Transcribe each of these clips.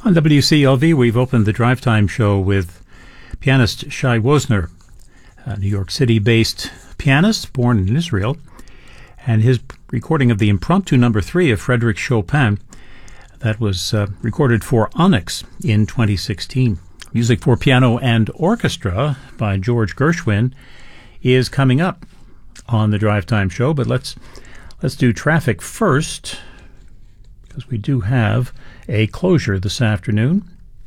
On WCLV, we've opened the Drive Time show with pianist Shai Wozner, a New York City-based pianist born in Israel, and his recording of the Impromptu No. 3 of Frédéric Chopin that was recorded for Onyx in 2016. Music for piano and orchestra by George Gershwin is coming up on the Drive Time show, but let's do traffic first, because we do have a closure this afternoon.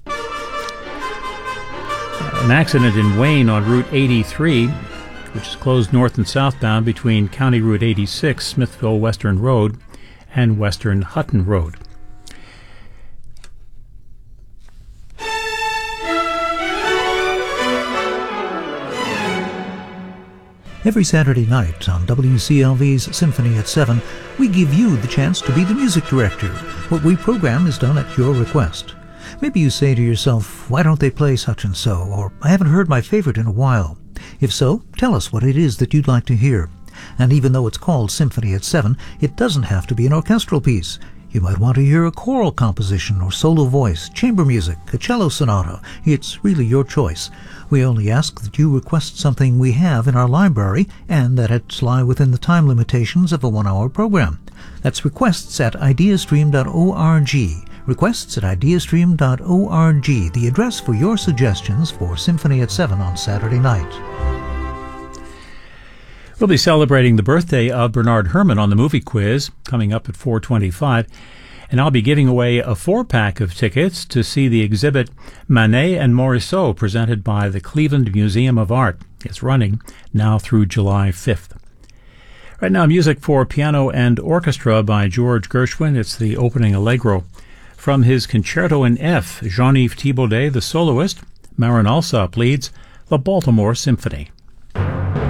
An accident in Wayne on Route 83, which is closed north and southbound between County Route 86, Smithville Western Road, and Western Hutton Road. Every Saturday night on WCLV's Symphony at 7, we give you the chance to be the music director. What we program is done at your request. Maybe you say to yourself, why don't they play such and so? Or, I haven't heard my favorite in a while. If so, tell us what it is that you'd like to hear. And even though it's called Symphony at 7, it doesn't have to be an orchestral piece. You might want to hear a choral composition or solo voice, chamber music, a cello sonata. It's really your choice. We only ask that you request something we have in our library and that it lie within the time limitations of a 1-hour program. That's requests at ideastream.org. Requests at ideastream.org, the address for your suggestions for Symphony at 7 on Saturday night. We'll be celebrating the birthday of Bernard Herrmann on the movie quiz coming up at 4:25, and I'll be giving away a 4-pack of tickets to see the exhibit Manet and Morisot presented by the Cleveland Museum of Art. It's running now through July 5th. Right now, music for piano and orchestra by George Gershwin. It's the opening allegro from his Concerto in F. Jean-Yves Thibaudet, the soloist. Marin Alsop leads the Baltimore Symphony.